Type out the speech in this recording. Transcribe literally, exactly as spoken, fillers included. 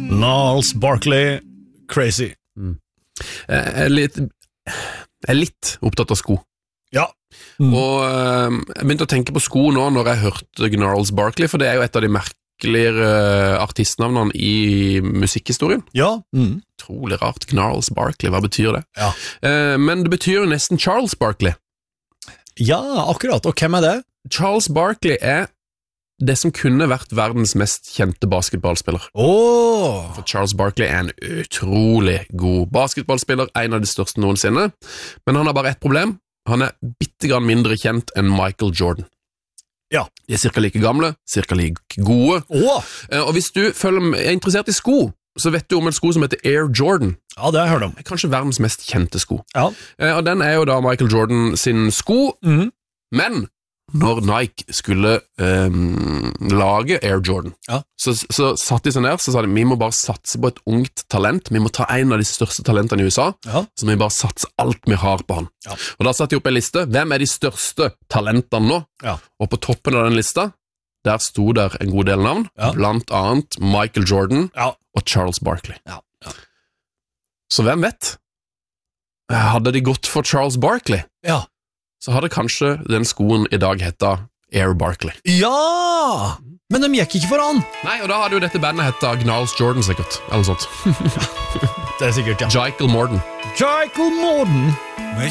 Gnarls Barkley, crazy. Mm. Jeg, er litt, jeg er litt opptatt av sko. Ja. Mm. Og øh, jeg begynte å tenke på sko nå når jeg hørte Gnarls Barkley, for det er jo et av de merkeligere artistnavnene i musikkhistorien. Ja. Mm. Trolig rart, Gnarls Barkley, hva betyr det? Ja. Uh, men det betyr jo nesten Charles Barkley. Ja, akkurat, og hvem er det? Charles Barkley er det som kunne vært verdens mest kjente basketballspiller. Åh! For Charles Barkley er en utrolig god basketballspiller, en av de største noensinne, men han har bare ett problem. Han er bittegrann mindre kjent enn Michael Jordan. Ja. De er cirka like gamle, cirka like gode. Åh! Og hvis du føler, er interessert i sko, så vet du om en sko som heter Air Jordan. Ja, det har jeg hørt om. Kanskje verdens mest kjente sko. Ja. Og den er jo da Michael Jordan sin sko, mm. men når Nike skulle um, lage Air Jordan, ja. så, så satt de seg ned, så sa de, vi må bare satse på et ungt talent, vi må ta en av de største talentene i U S A, ja. Så må vi bare satse alt vi har på han. Ja. Og da satt de opp en liste, hvem er de største talentene nå? Ja. Og på toppen av den lista, der sto der en god del navn, ja. Blant annet Michael Jordan ja. Og Charles Barkley. Ja. Ja. Så hvem vet? Hadde de gått for Charles Barkley? Ja. Så hadde kanskje den skoen i dag hetta Air Barkley. Ja! Men de gikk ikke for han. Nei, og da hadde jo dette bandet hetta Gnarls Jordan sikkert, eller sånt. Det er sikkert, ja. Jikel Morden. Jikel Morden med